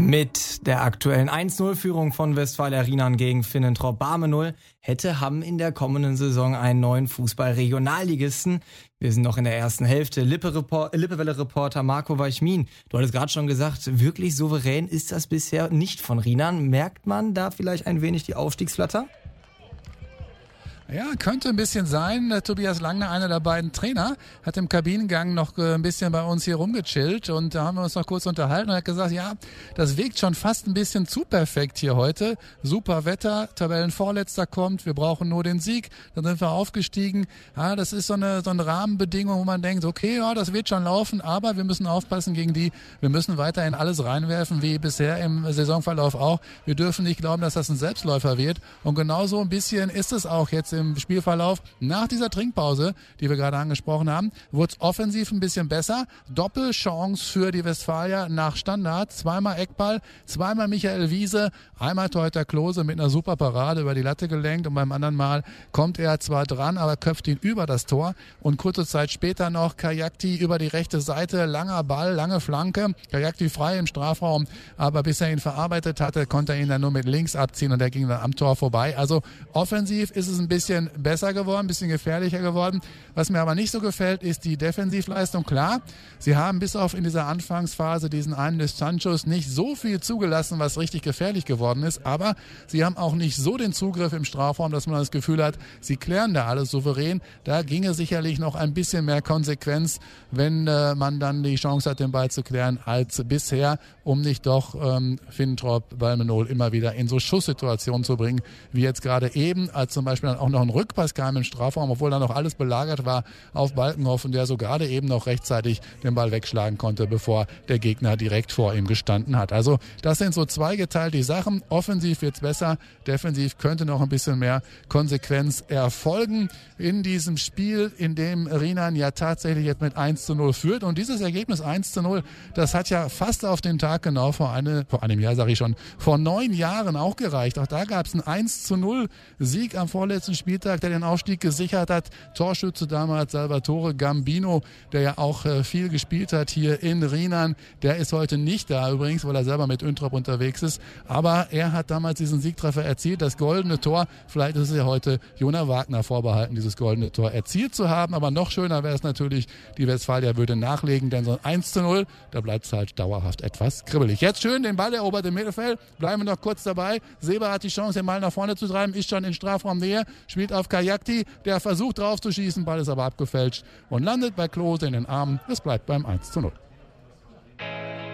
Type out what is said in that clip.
Mit der aktuellen 1-0-Führung von Westfalia Rienan gegen Finnentrop Barmenul hätte Hamm in der kommenden Saison einen neuen Fußball-Regionalligisten. Wir sind noch in der ersten Hälfte. Lippewelle-Reporter Marco Weichmin, du hattest gerade schon gesagt, wirklich souverän ist das bisher nicht von Rienan. Merkt man da vielleicht ein wenig die Aufstiegsflatter? Ja, könnte ein bisschen sein. Tobias Langner, einer der beiden Trainer, hat im Kabinengang noch ein bisschen bei uns hier rumgechillt und da haben wir uns noch kurz unterhalten und hat gesagt, ja, das wirkt schon fast ein bisschen zu perfekt hier heute. Super Wetter, Tabellenvorletzter kommt, wir brauchen nur den Sieg, dann sind wir aufgestiegen. Ja, das ist so eine Rahmenbedingung, wo man denkt, okay, ja, das wird schon laufen, aber wir müssen aufpassen gegen die, wir müssen weiterhin alles reinwerfen, wie bisher im Saisonverlauf auch. Wir dürfen nicht glauben, dass das ein Selbstläufer wird und genauso ein bisschen ist es auch jetzt im Spielverlauf. Nach dieser Trinkpause, die wir gerade angesprochen haben, wurde es offensiv ein bisschen besser. Doppelchance für die Westfalier nach Standard. Zweimal Eckball, zweimal Michael Wiese, einmal Torhüter Klose mit einer super Parade über die Latte gelenkt und beim anderen Mal kommt er zwar dran, aber köpft ihn über das Tor und kurze Zeit später noch Kajakti über die rechte Seite, langer Ball, lange Flanke, Kajakti frei im Strafraum, aber bis er ihn verarbeitet hatte, konnte er ihn dann nur mit links abziehen und er ging dann am Tor vorbei. Also offensiv ist es ein bisschen besser geworden, ein bisschen gefährlicher geworden. Was mir aber nicht so gefällt, ist die Defensivleistung. Klar, sie haben bis auf in dieser Anfangsphase diesen einen des Sanchos nicht so viel zugelassen, was richtig gefährlich geworden ist, aber sie haben auch nicht so den Zugriff im Strafraum, dass man das Gefühl hat, sie klären da alles souverän. Da ginge sicherlich noch ein bisschen mehr Konsequenz, wenn man dann die Chance hat, den Ball zu klären, als bisher, um nicht doch Finnentrop Barmenul immer wieder in so Schusssituationen zu bringen, wie jetzt gerade eben, als zum Beispiel dann auch noch ein Rückpass kam im Strafraum, obwohl da noch alles belagert war auf Balkenhoff und der so gerade eben noch rechtzeitig den Ball wegschlagen konnte, bevor der Gegner direkt vor ihm gestanden hat. Also das sind so zweigeteilte Sachen. Offensiv wird's besser, defensiv könnte noch ein bisschen mehr Konsequenz erfolgen in diesem Spiel, in dem Rienan ja tatsächlich jetzt mit 1:0 führt. Und dieses Ergebnis 1:0, das hat ja fast auf den Tag genau vor einem Jahr, sage ich schon, vor 9 Jahren auch gereicht. Auch da gab es einen 1:0 Sieg am vorletzten Spieltag, der den Aufstieg gesichert hat. Torschütze damals Salvatore Gambino, der ja auch viel gespielt hat hier in Rienan. Der ist heute nicht da übrigens, weil er selber mit Üntrop unterwegs ist. Aber er hat damals diesen Siegtreffer erzielt, das goldene Tor. Vielleicht ist es ja heute Jona Wagner vorbehalten, dieses goldene Tor erzielt zu haben. Aber noch schöner wäre es natürlich, die Westfalia würde nachlegen, denn so ein 1:0, da bleibt es halt dauerhaft etwas kribbelig. Jetzt schön den Ball erobert im Mittelfeld. Bleiben wir noch kurz dabei. Seba hat die Chance, den Ball nach vorne zu treiben, ist schon in Strafraumnähe, spielt auf Kajakti, der versucht drauf zu schießen, Ball ist aber abgefälscht und landet bei Klose in den Armen. Es bleibt beim 1:0.